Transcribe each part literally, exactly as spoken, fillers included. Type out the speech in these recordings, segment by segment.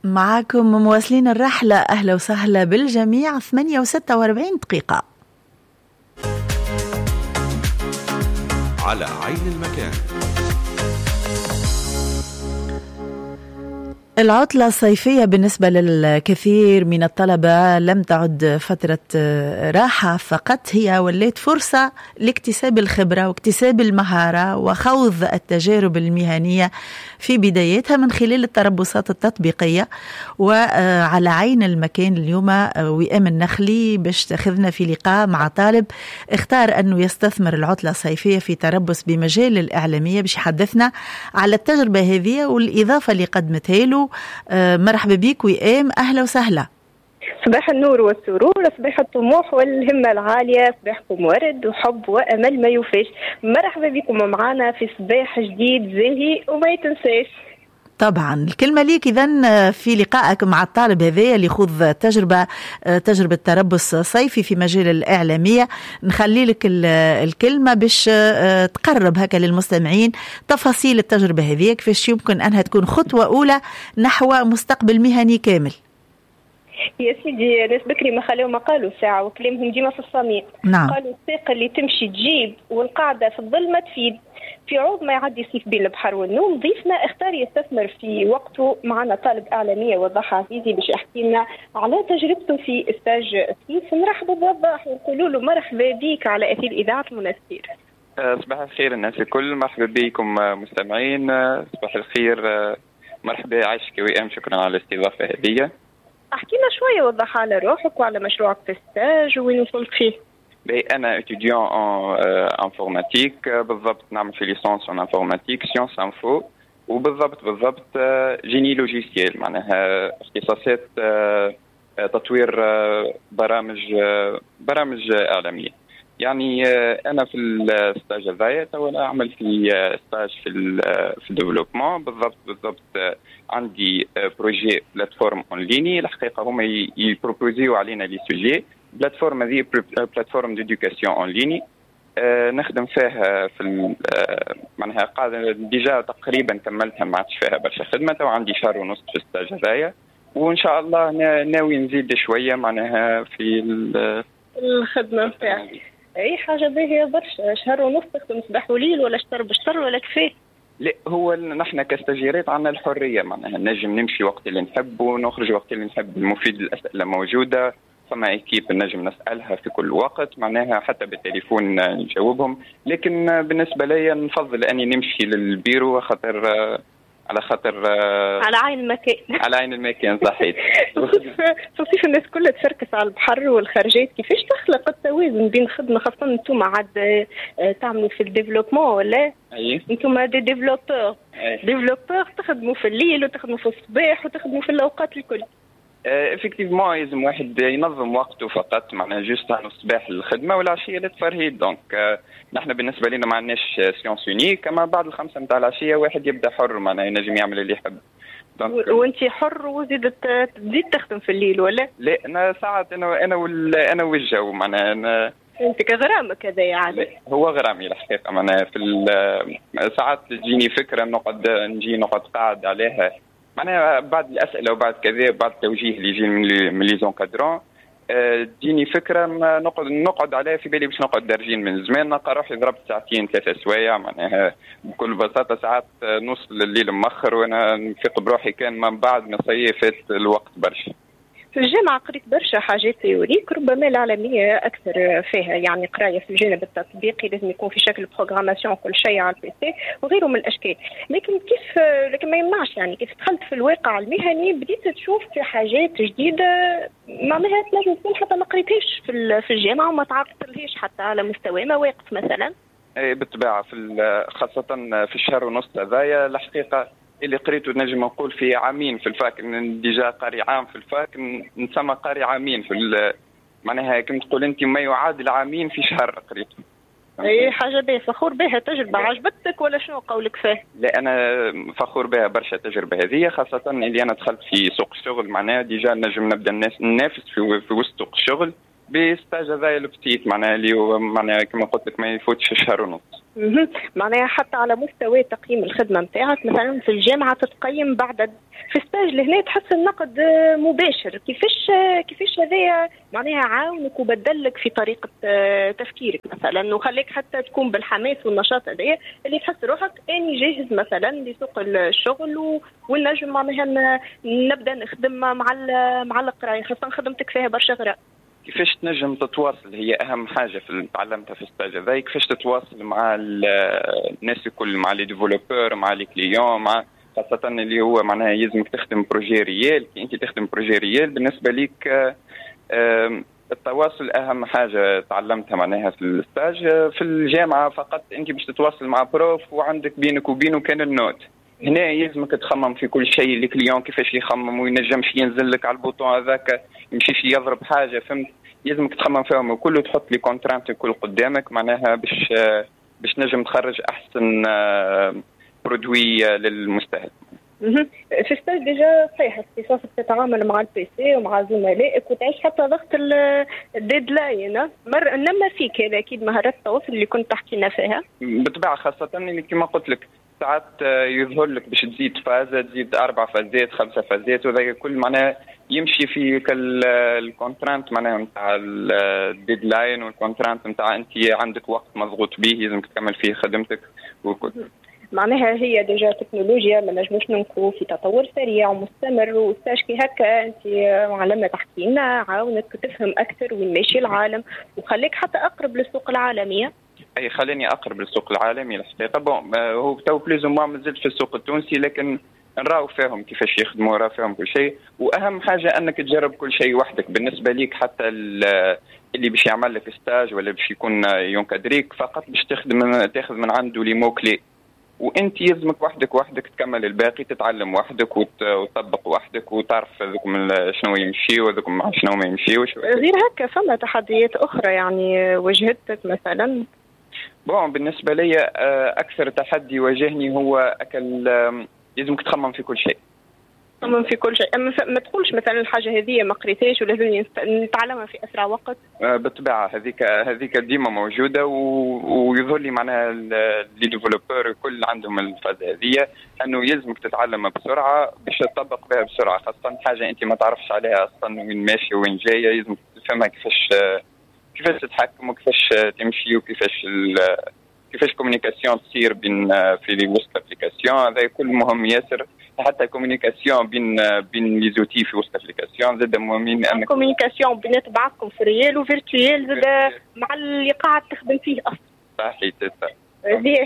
معكم مواصلين الرحلة، أهلا وسهلا بالجميع. ثمانية وستة وأربعين دقيقة على عين المكان. العطلة الصيفية بالنسبة للكثير من الطلبة لم تعد فترة راحة فقط، هي وليت فرصة لاكتساب الخبرة واكتساب المهارة وخوض التجارب المهنية في بدايتها من خلال التربصات التطبيقية. وعلى عين المكان اليوم وئام النخلي باش تاخذنا في لقاء مع طالب اختار أنه يستثمر العطلة الصيفية في تربص بمجال الإعلامية باش يحدثنا على التجربة هذه والإضافة اللي قدمتها له. مرحبا بك وئام، أهلا وسهلا. صباح النور والسرور، صباح الطموح والهمة العالية، صباحكم ورد وحب وأمل ما يوفاش. مرحبا بكم معنا في صباح جديد زاهي وما يتنساش. طبعا الكلمة ليك إذن في لقائك مع الطالب هذا اللي يخوض تجربة تجربة تربص صيفي في مجال الإعلامية. نخلي لك الكلمة باش تقرب هكا للمستمعين تفاصيل التجربة هذه، كيفاش يمكن أنها تكون خطوة أولى نحو مستقبل مهني كامل. يا سيدي ناس بكري ما خلوا ما قالوا ساعة وكلامهم ديما في الصميم. نعم. قالوا الساقة اللي تمشي تجيب والقاعدة في الظلمة تفيد. في عوض ما يعدي صيف بين البحر والنوم، ضيفنا اختار يستثمر في وقته. معنا طالب إعلامية وضح عزيزي باش يحكي لنا على تجربته في استاج الصيف. نرحبوا بوضح ونقولوا له مرحبا بك على أثير إذاعة المنستير. صباح الخير الناس الكل، مرحبا بكم مستمعين. صباح الخير، مرحبا عايشك وئام، شكرا على الاستضافة هذه. احكي لنا شوية وضح على روحك وعلى مشروعك في الستاج وين وصلت فيه. أنا étudiant en informatique، بالضبط نعمل في ليسانس en informatique سيونس انفو، وبالضبط بالضبط جيني لوجيسيال، معناها اختصاصات تطوير برامج برامج إعلامية. يعني أنا في الستاج هذايا تو أعمل في ستاج في في الديفلوبمون. بالضبط بالضبط عندي بروجي بلاتفورم اون ليني. الحقيقة هما يبروبوزيو علينا لي سوجي. بلاتفورم هذه بلاتفورم ديدوكاسيون اون ليني، نخدم فيها في معناها قاعدة ديجا تقريبا كملتها، ما عادش فيها برشا خدمة، وعندي شهر ونص في الستاج هذايا، وإن شاء الله ناوي نزيد شوية معناها في الخدمة نتاعك. أي حاجة باهية برشا، شهر ونص تخدم صباح وليل ولا شطر بشطر ولا كفاية؟ لا، هو نحن كاستاجيرات عندنا الحرية، معناها نجم نمشي وقت اللي نحب ونخرج وقت اللي نحب. المفيد الأسئلة موجودة، فما اكيب نجم نسألها في كل وقت، معناها حتى بالتليفون نجاوبهم. لكن بالنسبة لي نفضل أني نمشي للبيرو خاطر على خاطر على عين المكان. على عين المكان صحيح. تصيف الناس كلها تفركس على البحر والخارجات، كيفاش تخلق التوازن بين خدمة، خاصة انتم عاد تعملوا في الديفلوبمون ولا؟ اي انتم دي ديفلوبور ديفلوبور تخدموا في الليل وتخدموا في الصباح وتخدموا في الأوقات الكل. افكتيفمون لازم واحد ينظم وقته فقط، معناها جوست عن الصباح للخدمه والعشيه للتفرهيد. دونك نحن بالنسبه لنا ما عندناش سيونس يونيك، اما بعد الخمسه نتاع العشيه واحد يبدا حر، معناها ينجم يعمل اللي يحب. وانت حر وزيد تزيد تخدم في الليل ولا؟ لا، انا ساعات انا انا انا والجو، معناها انا انت كغرامك هذا يعني. هو غرامي الحقيقه، معناها في ساعات تجيني فكره نقعد نجي نقعد قاعد عليها، معناها بعد الأسئلة وبعد كذا بعد التوجيه اللي يجي من لي زونكادرون تجيني فكرة نقعد نقعد عليها في بالي باش نقعد دارجين من زمان، نلقى روحي ضربت ساعتين ثلاثة سوايع، معناها بكل بساطة ساعات نوصل الليل مأخر وأنا نفيق بروحي كان من بعد ما صيفت الوقت برشا. في الجامعة قريت برشا حاجات تيوريك، ربما العالمية أكثر فيها، يعني قراية في الجانب التطبيقي لازم يكون في شكل بروغراماسيون كل شيء على البيسي وغيره من الأشكال. لكن كيف لكن ما يمنعش يعني كيف دخلت في الواقع المهني بديت تشوف في حاجات جديدة معناها لازم تكون حتى ما قريتهاش في في الجامعة وما تعرضتلهاش حتى على مستوى مواقف مثلا. اي بالطبيعة، في خاصة في الشهر ونص هذايا الحقيقة اللي قريته نجم نقول في عامين في الفاك، ديجا قاري عام في الفاك نسمى قاري عامين في معناها كنت تقول انت ما يعادل عامين في شهر قريته. اي حاجه باهيه، فخور بها، تجربه عجبتك ولا شنو قولك فيه؟ لا انا فخور بها برشا التجربه هذه، خاصه اللي انا دخلت في سوق الشغل، معناها ديجا نجم نبدا الناس ننافس في, في وسط سوق الشغل، بستاج هذا البتيت معناها اللي هو معناها كما قلت لك ما يفوتش شهر ونص. معناها حتى على مستوى تقييم الخدمه نتاعك مثلا في الجامعه تتقيم بعد في ستاج لهنا تحس النقد مباشر، كيفاش كيفاش هذايا معناها عاونك وبدلك في طريقه تفكيرك مثلا وخليك حتى تكون بالحماس والنشاط هذايا اللي تحس روحك اني جاهز مثلا لسوق الشغل ونجم معناها نبدا نخدم مع مع القرايه، خاصه خدمتك فيها برشا غراء. كيفاش تنجم تتواصل هي اهم حاجه في اللي تعلمتها في الستاج هذا، كيفاش تتواصل مع الناس الكل، مع لي ديفلوبور، مع لي كليون، مع خاصه اللي هو معناها يلزمك تخدم بروجي ريال. كي انت تخدم بروجي ريال بالنسبه ليك التواصل اهم حاجه تعلمتها معناها في الستاج. في الجامعه فقط انت باش تتواصل مع بروف وعندك بينك وبينه كان النوت. هنا يلزمك تخمم في كل شيء، الكليون كيفاش يخمم وينجمش ينزل لك على البوطون هذاك يمشيش يضرب حاجه، فهمت؟ يلزمك تخمم فيهم وكله تحط لي كونترانت الكل قدامك معناها باش باش نجم تخرج احسن برودوي للمستهلك. في ستاج ديجا صحيح اختصاصك تتعامل مع البي سي ومع زملائك وتعيش حتى ضغط الديدلاين، مر انما فيك هذا اكيد مهارات التواصل اللي كنت تحكينا فيها بالطبع، خاصه اللي كما قلت لك ساعات يظهر لك باش تزيد فازه، تزيد اربع فازات خمسه فازات، وهذا كل معناه يمشي في الكونترانت معناها نتاع الديدلاين والكونترانت نتاع انت عندك وقت مضغوط به لازم تكمل فيه خدمتك وكل. معناها هي ديجا تكنولوجيا ما نجموش ننكروا في تطور سريع ومستمر، وستاج كي هكا انت معلمه تحكي لنا عاونك تفهم اكثر وين ماشي العالم وخليك حتى اقرب للسوق العالميه. اي خليني اقرب للسوق العالمي الحقيقه. بون هو تو بليز ما مازلت في السوق التونسي، لكن نراو فيهم كيفاش يخدموا، نراو فيهم كل شيء، واهم حاجه انك تجرب كل شيء وحدك. بالنسبه ليك حتى اللي باش يعمل لك ستاج ولا باش يكون ينكدريك فقط باش تخدم تاخذ من عنده لي مو كلي، وانت يلزمك وحدك وحدك تكمل الباقي، تتعلم وحدك وتطبق وحدك وتعرف ذوك شنو يمشي وذوك شنو ما يمشيوش. غير هكا فما تحديات اخرى يعني واجهتك مثلا؟ بون بالنسبه لي اكثر تحدي واجهني هو اكل لازمك تخمم في كل شيء. تخمم في كل شيء، اما ما تقولش مثلا الحاجه هذه ما قريتهاش ولازم نتعلمها في اسرع وقت. بالطبيعه هذيك هذيك ديما موجوده، ويظهر لي معناها لي ديفلوبور الكل عندهم الفازه هذه انه يلزمك تتعلم بسرعه باش تطبق بها بسرعه، خاصه حاجه انت ما تعرفش عليها اصلا وين ماشيه وين جايه، يلزمك تفهمها كيفاش كيفاش تتحكم وكيفاش تمشي وكيفاش كيفاش كومونيكاسيون تصير بين في وسط الابليكاسيون. هذا كل مهم ياسر، حتى كومونيكاسيون بين بين لي زوتي في وسط الابليكاسيون زاد مهمين. انك كومونيكاسيون بين بعضكم في ريال وفيرتويال زاد مع اللي قاعد تخدم فيه اصلا. صحيح هذه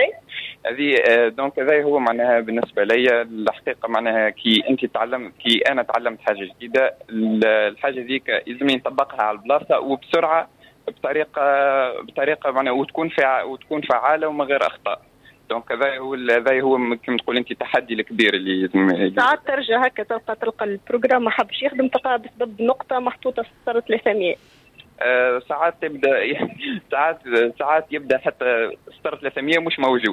هذه دونك هذا هو معناها بالنسبه لي الحقيقه معناها كي انت تعلم كي انا تعلمت حاجه جديده، الحاجه ذيك لازم نطبقها على البلاصه وبسرعه بطريقه بطريقه معناها وتكون فع وتكون فعاله ومن غير اخطاء. دونك هذا هو هذا هو كما تقول انت التحدي الكبير اللي لازم. ساعات ترجع هكا تلقى تلقى البروجرام ما حبش يخدم، تلقى بسبب نقطه محطوطه في سطر ثلاثمية. أه ساعات تبدا ساعات ساعات يبدا حتى سطر ثلاثمية مش موجود.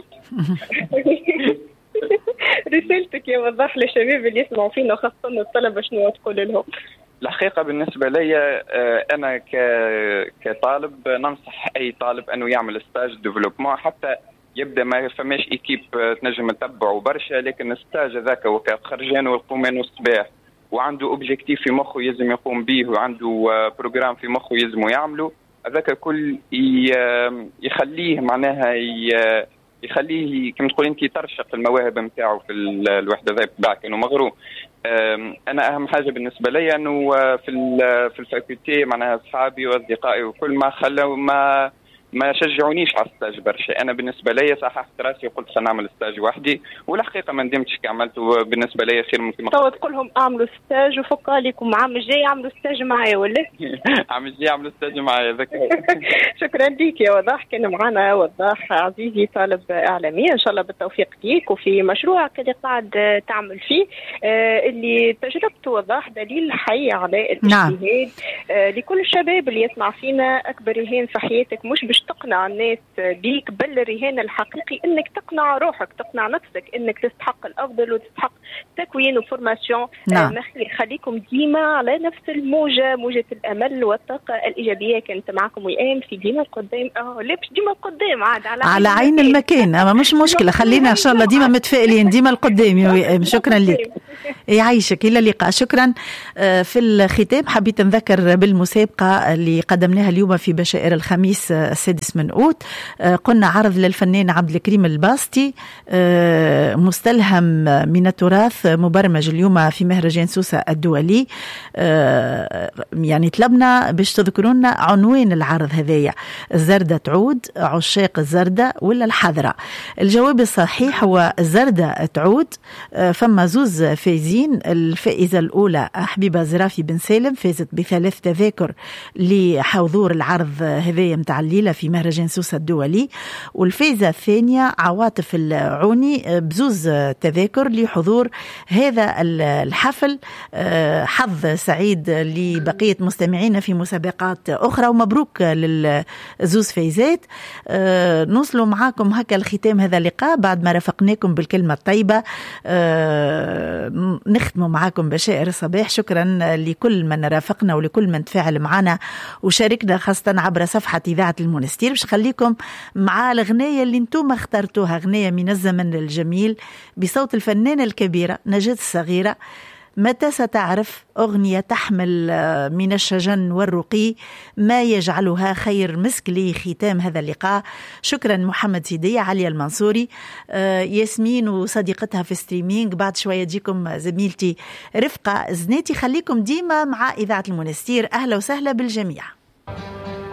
رسالتك يا وضح للشباب اللي يسمعوا فينا خاصه الطلبه شنو تقول لهم؟ الحقيقه بالنسبه لي انا كطالب ننصح اي طالب انه يعمل ستاج ديفلوبمون، حتى يبدا ما فماش ايكيب تنجم تتبعه برشا، لكن الستاج هذاك وقت خرجان والقومان والصباح وعنده اوبجيكتيف في مخه يلزم يقوم به وعنده بروجرام في مخه يلزم يعمله، هذاك كل يخليه معناها يخليه كما تقول انت ترشق المواهب نتاعو في الوحده ذا بتاعك انه مغروم. انا اهم حاجه بالنسبه لي انه في في الفاكولتي معناها اصحابي واصدقائي وكل ما خلوا ما ما شجعونيش على الستاج برشا. انا بالنسبه لي صححت راسي وقلت سنعمل ستاج وحدي، والحقيقه ما ندمتش كي عملته، بالنسبه لي خير من كما تو تقول لهم اعملوا ستاج وفك عليكم عام الجاي اعملوا ستاج معايا ولا عام الجاي اعملوا ستاج معايا. ذكر شكرا لك يا وضاح، كان معنا وضاح عزيزي طالب اعلامي، ان شاء الله بالتوفيق ليك وفي مشروعك اللي قاعد تعمل فيه اللي تجربته وضاح دليل حي على الاجتهاد. نعم. لكل الشباب اللي يسمع فينا اكبر يهين في حياتك مش باش تقنع الناس بيك، بل الرهان الحقيقي انك تقنع روحك، تقنع نفسك انك تستحق الافضل وتستحق تكوين وفورماسيون. نعم. مخلي خليكم ديما على نفس الموجه، موجه الامل والطاقه الايجابيه. كانت معكم وئام في ديما القدام، اه لا مش ديما القدام عاد على, على عين المكان، اما مش مشكله، خلينا ان شاء الله ديما متفائلين، ديما القدام يا وئام. شكرا لك، يعيشك، الى اللقاء. شكرا. في الختام حبيت نذكر بالمسابقه اللي قدمناها اليوم في بشائر الخميس السادس من اوت. قلنا عرض للفنان عبد الكريم الباسطي مستلهم من التراث، مبرمج اليوم في مهرجان سوسة الدولي. يعني طلبنا باش تذكرونا عنوان العرض هذايا: الزردة تعود، عشاق الزردة ولا الحضرة؟ الجواب الصحيح هو الزردة تعود. فما زوز فايزين. الفائزة الأولى حبيبة زرافي بن سالم، فازت بثلاث تذاكر لحضور العرض هذايا متاع الليلة في مهرجان سوسة الدولي. والفائزة الثانية عواطف العوني بزوز تذاكر لحضور هذا الحفل. حظ سعيد لبقية مستمعينا في مسابقات أخرى، ومبروك للزوز فايزات. نوصلوا معاكم هكا الختام هذا اللقاء بعد ما رافقناكم بالكلمة الطيبة. نختموا معاكم بشائر الصباح. شكرا لكل من رافقنا ولكل من تفاعل معنا وشاركنا، خاصة عبر صفحة إذاعة المونستير. باش خليكم مع الأغنية اللي انتم اخترتوها، أغنية من الزمن الجميل بصوت الفنانة الكبيرة نجاة الصغيرة. متى ستعرف؟ أغنية تحمل من الشجن والرقي ما يجعلها خير مسك لختام هذا اللقاء. شكرا محمد سيدية، علي المنصوري، ياسمين وصديقتها في ستريمينج. بعد شوية تجيكم زميلتي رفقة زناتي. خليكم ديما مع إذاعة المونستير. أهلا وسهلا بالجميع.